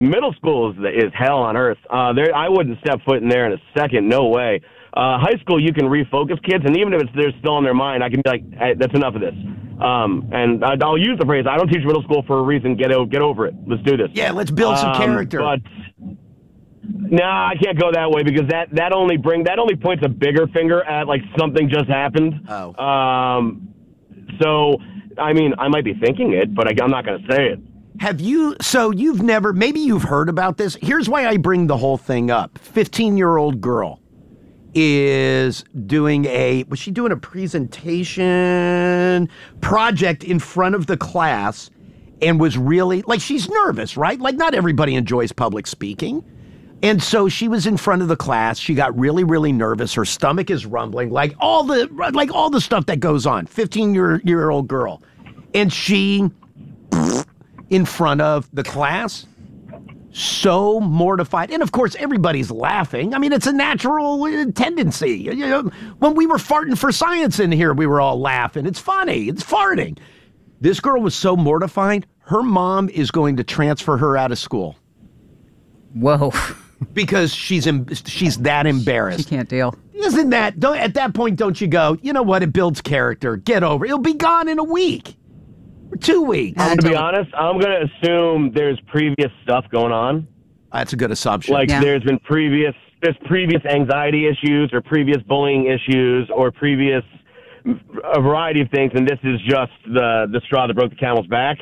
Middle school is hell on earth. I wouldn't step foot in there in a second. No way. High school, you can refocus kids, and even if they're still in their mind, I can be like, hey, that's enough of this. And I'll use the phrase, I don't teach middle school for a reason. Get over it. Let's do this. Yeah, let's build some character. But no, I can't go that way because that only points a bigger finger at like something just happened. Oh. So, I mean, I might be thinking it, but I'm not going to say it. Maybe you've heard about this. Here's why I bring the whole thing up. 15-year-old girl is was she doing a presentation project in front of the class and was really, like, she's nervous, right? Like, not everybody enjoys public speaking. And so she was in front of the class. She got really, really nervous. Her stomach is rumbling, like all the stuff that goes on. 15-year-old girl. And she, in front of the class, so mortified. And of course, everybody's laughing. I mean, it's a natural tendency. You know, when we were farting for science in here, we were all laughing. It's funny. It's farting. This girl was so mortified, her mom is going to transfer her out of school. Whoa. Because she's that embarrassed. She can't deal. Isn't that, at that point, don't you go, you know what, it builds character. Get over it. It'll be gone in a week. Or 2 weeks. To be honest, I'm going to assume there's previous stuff going on. That's a good assumption. Like there's previous anxiety issues or previous bullying issues or previous a variety of things, and this is just the straw that broke the camel's back.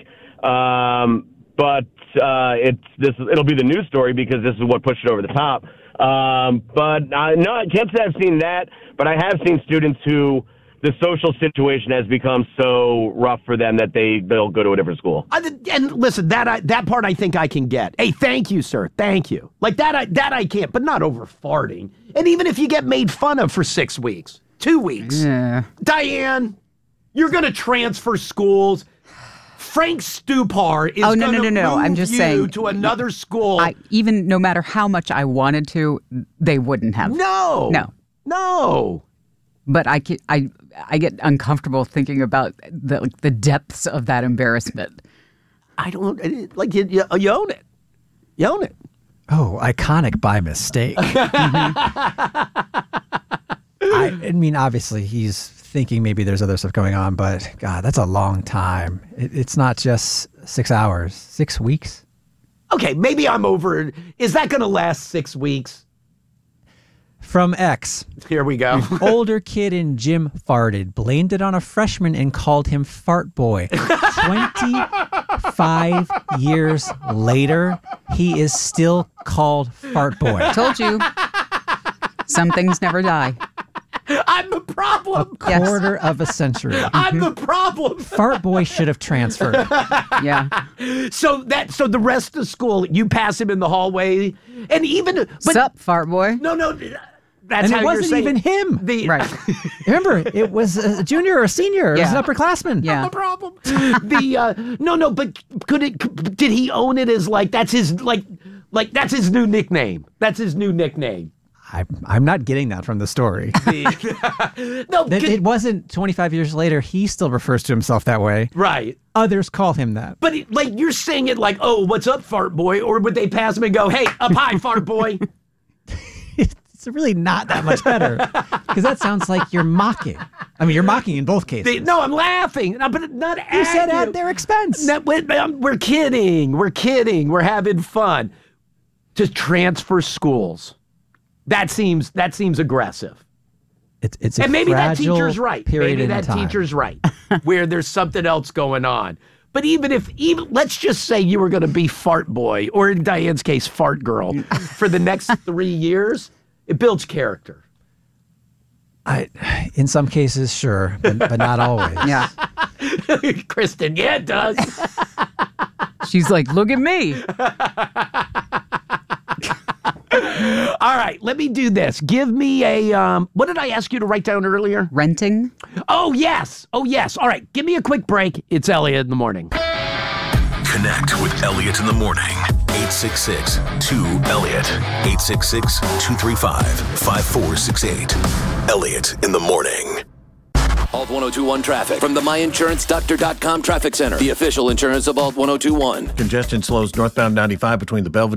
But it'll be the news story because this is what pushed it over the top. But no, I can't say I've seen that, but I have seen students who the social situation has become so rough for them that they'll go to a different school. And listen, that part I think I can get. Hey, thank you, sir. Thank you. Like that I can't, but not over farting. And even if you get made fun of for 6 weeks, 2 weeks. Yeah. Diane, you're going to transfer schools. Frank Stupar is going to move I'm just saying, to another school. Even no matter how much I wanted to, they wouldn't have. No. But I get uncomfortable thinking about the depths of that embarrassment. I don't like you own it. You own it. Oh, iconic by mistake. I mean, obviously, he's thinking maybe there's other stuff going on, but God, that's a long time. It's not just 6 hours, 6 weeks. Okay, maybe I'm over it. Is that going to last 6 weeks? From X. Here we go. Older kid in gym farted, blamed it on a freshman, and called him Fart Boy. 25 years later, he is still called Fart Boy. Told you. Some things never die. I'm the problem. A quarter of a century. I'm the problem. Fart Boy should have transferred. Yeah. So the rest of school, you pass him in the hallway, and even. Sup, Fart Boy? No. That's and how it wasn't even him. Right. Remember, it was a junior or a senior. It was an upperclassman. Yeah. The problem. No, but did he own it as that's his that's his new nickname? That's his new nickname. I'm not getting that from the story. No, it wasn't 25 years later. He still refers to himself that way. Right. Others call him that. But you're saying it like, oh, what's up, Fart Boy? Or would they pass him and go, hey, up high, Fart Boy? It's really not that much better because that sounds like you're mocking. I mean, you're mocking in both cases. No, I'm laughing, but not at you. You said at their expense. We're kidding. We're having fun. To transfer schools. That seems aggressive. It's a and maybe that teacher's right. Maybe that teacher's right. Where there's something else going on. But even let's just say you were going to be Fart Boy, or in Diane's case, Fart Girl, for the next 3 years, it builds character. In some cases, sure, but not always. Yeah. Kristen, yeah, it does. She's like, look at me. All right, let me do this. Give me a, what did I ask you to write down earlier? Renting. Oh, yes. All right, give me a quick break. It's Elliot in the Morning. Connect with Elliot in the Morning. 866-2-ELLIOT. 866-235-5468. Elliot in the Morning. Alt 1021 traffic from the MyInsuranceDoctor.com Traffic Center, the official insurance of Alt 1021. Congestion slows northbound 95 between the Belvedere